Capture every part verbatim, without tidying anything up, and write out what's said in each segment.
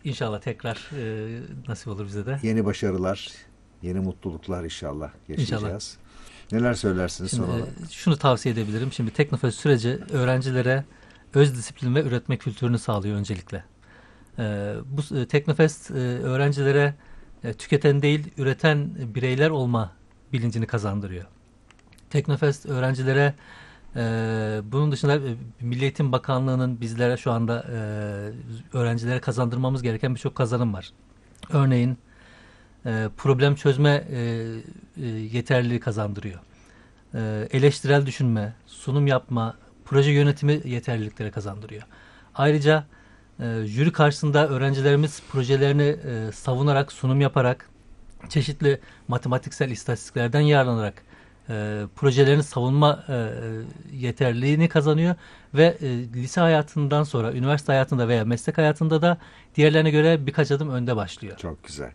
İnşallah tekrar e, nasip olur bize de. Yeni başarılar, yeni mutluluklar inşallah İnşallah. yaşayacağız. Neler söylersiniz Şimdi son e, olarak? şunu tavsiye edebilirim. Şimdi Teknofest süreci öğrencilere öz disiplin ve üretme kültürünü sağlıyor öncelikle. E, bu e, Teknofest e, öğrencilere e, tüketen değil, üreten bireyler olma bilincini kazandırıyor. Teknofest öğrencilere e, bunun dışında e, Milli Eğitim Bakanlığı'nın bizlere şu anda e, öğrencilere kazandırmamız gereken birçok kazanım var. Örneğin e, problem çözme e, e, yeterliliği kazandırıyor. E, eleştirel düşünme, sunum yapma, proje yönetimi yeterlilikleri kazandırıyor. Ayrıca e, jüri karşısında öğrencilerimiz projelerini e, savunarak, sunum yaparak, çeşitli matematiksel istatistiklerden yararlanarak e, projelerini savunma e, yeterliliğini kazanıyor ve e, lise hayatından sonra üniversite hayatında veya meslek hayatında da diğerlerine göre birkaç adım önde başlıyor. Çok güzel.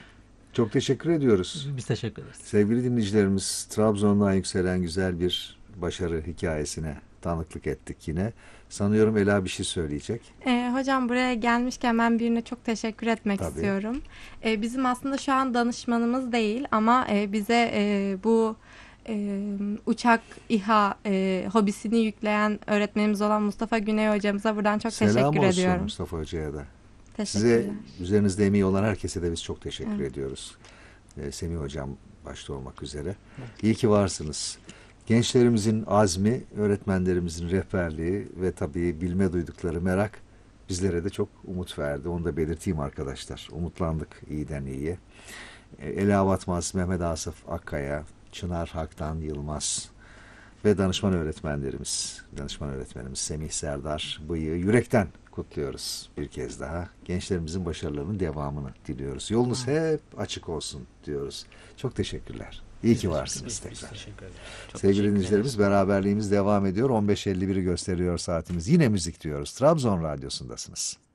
Çok teşekkür ediyoruz. Biz teşekkür ederiz. Sevgili dinleyicilerimiz, Trabzon'dan yükselen güzel bir başarı hikayesine tanıklık ettik yine. Sanıyorum Ela bir şey söyleyecek. E, hocam buraya gelmişken ben birine çok teşekkür etmek Tabii. istiyorum. E, bizim aslında şu an danışmanımız değil ama e, bize e, bu e, uçak İHA e, hobisini yükleyen öğretmenimiz olan Mustafa Güney hocamıza buradan çok Selam teşekkür olsun ediyorum. Mustafa Hoca'ya da. Teşekkürler. Size üzerinizde emeği olan herkese de biz çok teşekkür Evet. ediyoruz. Ee, Semih Hocam başta olmak üzere. İyi ki varsınız. Gençlerimizin azmi, öğretmenlerimizin rehberliği ve tabii bilme duydukları merak bizlere de çok umut verdi. Onu da belirteyim arkadaşlar. Umutlandık iyiden iyiye. Ee, Ela Batmaz, Mehmet Asaf Akkaya, Çınar Haktan Yılmaz ve danışman öğretmenlerimiz, danışman öğretmenimiz Semih Serdar Bıyık'ı yürekten kutluyoruz bir kez daha. Gençlerimizin başarılarının devamını diliyoruz. Yolunuz hep açık olsun diyoruz. Çok teşekkürler. İyi ki varsınız tekrar. Teşekkür ederiz. Çok Sevgili teşekkür dinleyicilerimiz, ederiz. beraberliğimiz devam ediyor. on beş elli biri gösteriyor saatimiz. Yine müzik diyoruz. Trabzon Radyosu'ndasınız.